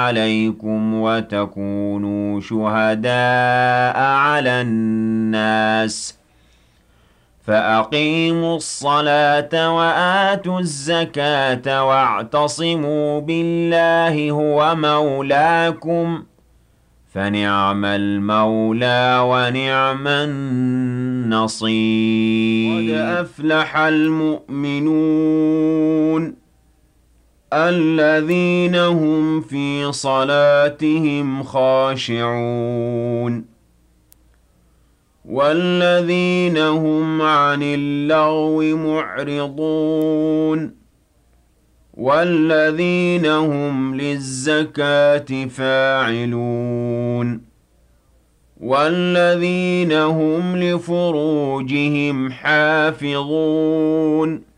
عليكم وتكونوا شهداء على الناس فأقيموا الصلاة وآتوا الزكاة واعتصموا بالله هو مولاكم فنعم المولى ونعم النصير. قد أفلح المؤمنون الذين هم في صلاتهم خاشعون والذين هم عن اللغو معرضون والذين هم للزكاة فاعلون والذين هم لفروجهم حافظون